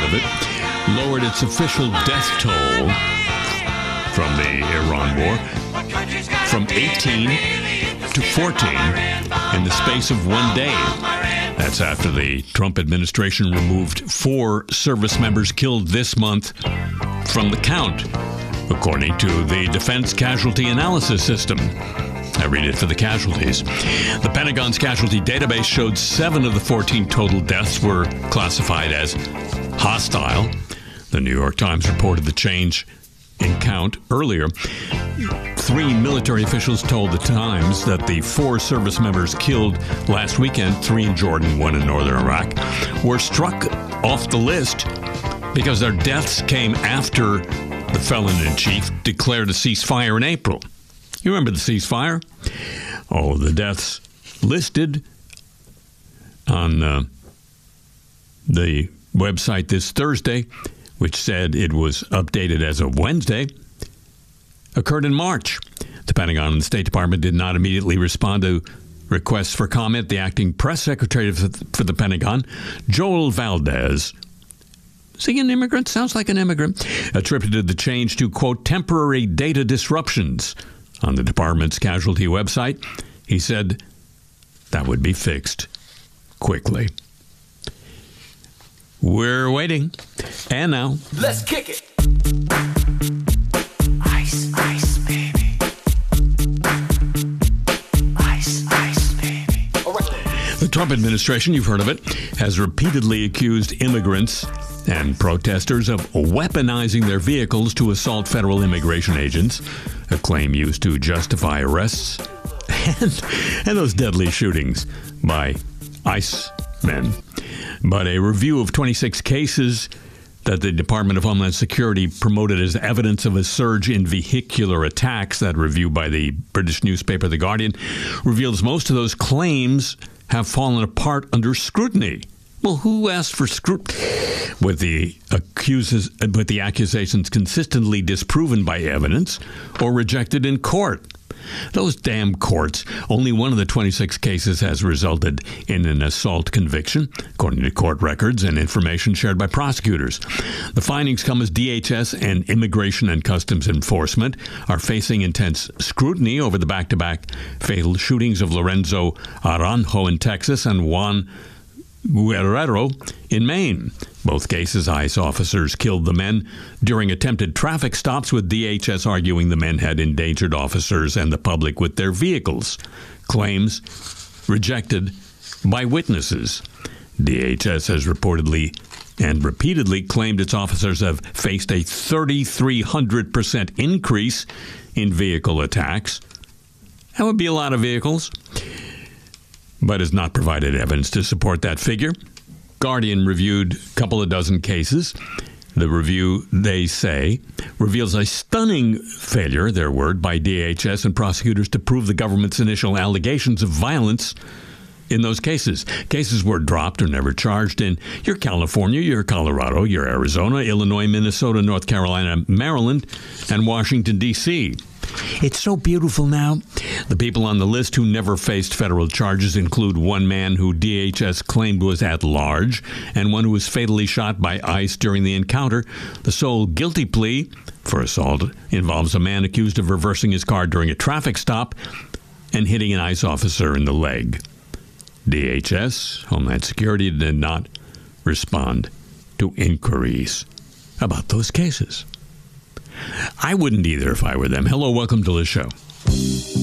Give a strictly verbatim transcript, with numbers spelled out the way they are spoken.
of it, lowered its official death toll from the Iran war from eighteen to fourteen in the space of one day. That's after the Trump administration removed four service members killed this month from the count, according to the Defense Casualty Analysis System. I read it for the casualties. The Pentagon's casualty database showed seven of the fourteen total deaths were classified as hostile. The New York Times reported the change in count earlier. Three military officials told the Times that the four service members killed last weekend, three in Jordan, one in northern Iraq, were struck off the list because their deaths came after the felon-in-chief declared a ceasefire in April. You remember the ceasefire? Oh, the deaths listed on uh, the website this Thursday, which said it was updated as of Wednesday, occurred in March. The Pentagon and the State Department did not immediately respond to requests for comment. The acting press secretary for the Pentagon, Joel Valdez, is he an immigrant? Sounds like an immigrant. Attributed the change to, quote, temporary data disruptions on the department's casualty website. He said that would be fixed quickly. We're waiting. And now, let's kick it. Ice, ice, baby. Ice, ice, baby. All right. The Trump administration, you've heard of it, has repeatedly accused immigrants and protesters of weaponizing their vehicles to assault federal immigration agents, a claim used to justify arrests and, and those deadly shootings by ICE men. But a review of twenty-six cases that the Department of Homeland Security promoted as evidence of a surge in vehicular attacks, that review by the British newspaper The Guardian, reveals most of those claims have fallen apart under scrutiny. Well, who asked for scrutiny? With the accuses, with the accusations consistently disproven by evidence or rejected in court. Those damn courts. Only one of the twenty-six cases has resulted in an assault conviction, according to court records and information shared by prosecutors. The findings come as D H S and Immigration and Customs Enforcement are facing intense scrutiny over the back-to-back fatal shootings of Lorenzo Aranjo in Texas and Juan Guerrero in Maine. Both cases, ICE officers killed the men during attempted traffic stops, with D H S arguing the men had endangered officers and the public with their vehicles. Claims rejected by witnesses. D H S has reportedly and repeatedly claimed its officers have faced a three thousand three hundred percent increase in vehicle attacks. That would be a lot of vehicles, but has not provided evidence to support that figure. Guardian reviewed a couple of dozen cases. The review, they say, reveals a stunning failure, their word, by D H S and prosecutors to prove the government's initial allegations of violence in those cases. Cases were dropped or never charged in your California, your Colorado, your Arizona, Illinois, Minnesota, North Carolina, Maryland, and Washington, D C It's so beautiful now. The people on the list who never faced federal charges include one man who D H S claimed was at large and one who was fatally shot by ICE during the encounter. The sole guilty plea for assault involves a man accused of reversing his car during a traffic stop and hitting an ICE officer in the leg. D H S, Homeland Security, did not respond to inquiries about those cases. I wouldn't either if I were them. Hello, welcome to the show.